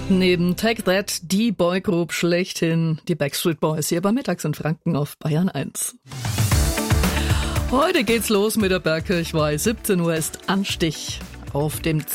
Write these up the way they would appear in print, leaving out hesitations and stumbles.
Neben Take That, die Boygroup schlechthin, die Backstreet Boys hier bei Mittags in Franken auf Bayern 1. Heute geht's los mit der Bergkirchweih. 17 Uhr ist Anstich auf dem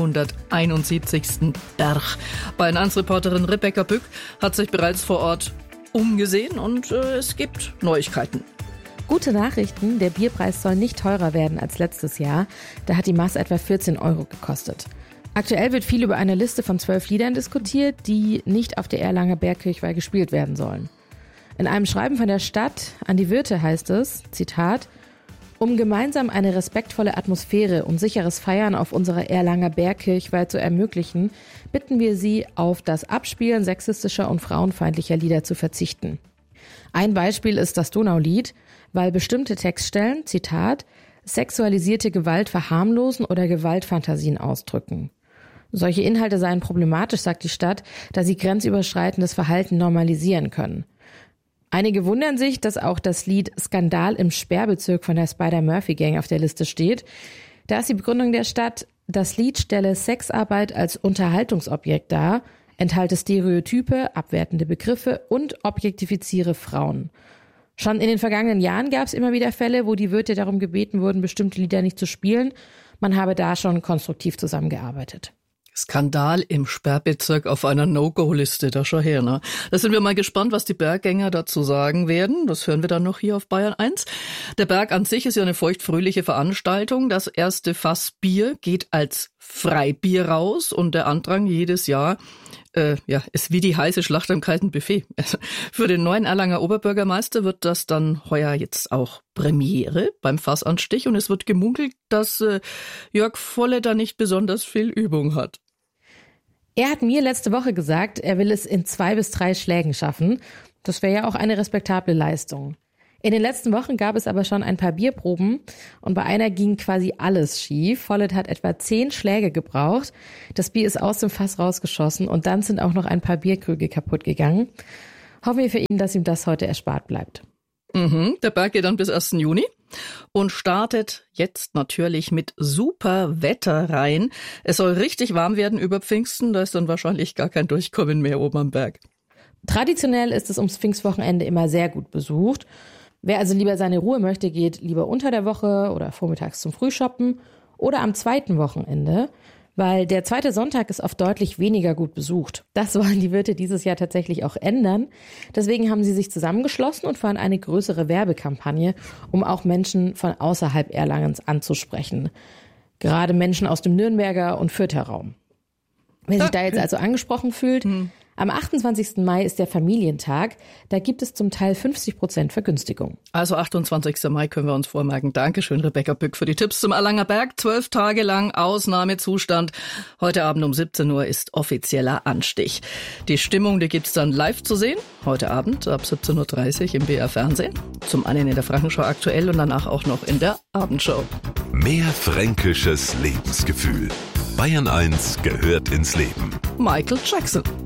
271. Berg. Bayern-1-Reporterin Rebecca Bück hat sich bereits vor Ort umgesehen und es gibt Neuigkeiten. Gute Nachrichten, der Bierpreis soll nicht teurer werden als letztes Jahr. Da hat die Maß etwa 14 € gekostet. Aktuell wird viel über eine Liste von 12 Liedern diskutiert, die nicht auf der Erlanger Bergkirchweih gespielt werden sollen. In einem Schreiben von der Stadt an die Wirte heißt es, Zitat, um gemeinsam eine respektvolle Atmosphäre und sicheres Feiern auf unserer Erlanger Bergkirchweih zu ermöglichen, bitten wir Sie, auf das Abspielen sexistischer und frauenfeindlicher Lieder zu verzichten. Ein Beispiel ist das Donaulied, weil bestimmte Textstellen, Zitat, sexualisierte Gewalt verharmlosen oder Gewaltfantasien ausdrücken. Solche Inhalte seien problematisch, sagt die Stadt, da sie grenzüberschreitendes Verhalten normalisieren können. Einige wundern sich, dass auch das Lied Skandal im Sperrbezirk von der Spider-Murphy-Gang auf der Liste steht. Da ist die Begründung der Stadt, das Lied stelle Sexarbeit als Unterhaltungsobjekt dar, enthalte Stereotype, abwertende Begriffe und objektifiziere Frauen. Schon in den vergangenen Jahren gab es immer wieder Fälle, wo die Wirte darum gebeten wurden, bestimmte Lieder nicht zu spielen. Man habe da schon konstruktiv zusammengearbeitet. Skandal im Sperrbezirk auf einer No-Go-Liste, da schau her, ne? Da sind wir mal gespannt, was die Berggänger dazu sagen werden. Das hören wir dann noch hier auf Bayern 1. Der Berg an sich ist ja eine feuchtfröhliche Veranstaltung. Das erste Fass Bier geht als Freibier raus und der Andrang jedes Jahr ist wie die heiße Schlacht am kalten Buffet. Also für den neuen Erlanger Oberbürgermeister wird das dann heuer jetzt auch Premiere beim Fassanstich und es wird gemunkelt, dass Jörg Volle da nicht besonders viel Übung hat. Er hat mir letzte Woche gesagt, er will es in 2 bis 3 Schlägen schaffen. Das wäre ja auch eine respektable Leistung. In den letzten Wochen gab es aber schon ein paar Bierproben und bei einer ging quasi alles schief. Vollet hat etwa 10 Schläge gebraucht. Das Bier ist aus dem Fass rausgeschossen und dann sind auch noch ein paar Bierkrüge kaputt gegangen. Hoffen wir für ihn, dass ihm das heute erspart bleibt. Der Berg geht dann bis 1. Juni und startet jetzt natürlich mit super Wetter rein. Es soll richtig warm werden über Pfingsten, da ist dann wahrscheinlich gar kein Durchkommen mehr oben am Berg. Traditionell ist es ums Pfingstwochenende immer sehr gut besucht. Wer also lieber seine Ruhe möchte, geht lieber unter der Woche oder vormittags zum Frühshoppen oder am zweiten Wochenende, weil der zweite Sonntag ist oft deutlich weniger gut besucht. Das wollen die Wirte dieses Jahr tatsächlich auch ändern. Deswegen haben sie sich zusammengeschlossen und fahren eine größere Werbekampagne, um auch Menschen von außerhalb Erlangens anzusprechen. Gerade Menschen aus dem Nürnberger und Fürther Raum. Wer sich da jetzt also angesprochen fühlt, am 28. Mai ist der Familientag. Da gibt es zum Teil 50% Vergünstigung. Also 28. Mai können wir uns vormerken. Dankeschön, Rebecca Bück, für die Tipps zum Erlanger Berg. 12 Tage lang Ausnahmezustand. Heute Abend um 17 Uhr ist offizieller Anstich. Die Stimmung, die gibt's dann live zu sehen. Heute Abend ab 17.30 Uhr im BR Fernsehen. Zum einen in der Frankenschau aktuell und danach auch noch in der Abendshow. Mehr fränkisches Lebensgefühl. Bayern 1 gehört ins Leben. Michael Jackson.